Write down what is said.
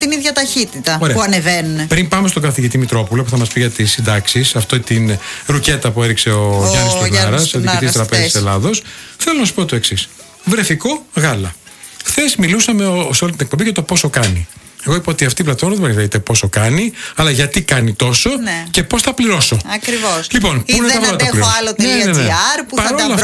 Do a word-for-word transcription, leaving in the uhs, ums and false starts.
την ίδια ταχύτητα. Ωραία. Που ανεβαίνουν. Πριν πάμε στον καθηγητή Μητρόπουλο που θα μας πει για τις συντάξεις, αυτή την ρουκέτα που έριξε ο, ο Γιάννης Τουρνάρας, ο διοικητής Τραπέζης Ελλάδος, θέλω να σου πω το εξής. Βρεφικό γάλα. Χθες μιλούσαμε σε όλη την εκπομπή για το πόσο κάνει. Εγώ είπα ότι αυτή η πλατφόρμα δεν μπορεί να πόσο κάνει, αλλά γιατί κάνει τόσο, ναι, και πώς θα πληρώσω. Ακριβώς. Λοιπόν, ή δεν αντέχω άλλο.gr, ναι, ναι, ναι, που θα τα